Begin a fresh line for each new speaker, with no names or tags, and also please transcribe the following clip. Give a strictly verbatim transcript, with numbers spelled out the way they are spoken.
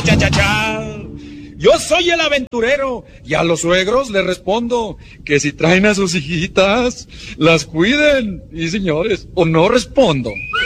cha, cha, cha. Yo soy el aventurero y a los suegros les respondo que si traen a sus hijitas, las cuiden. Y señores, o no respondo.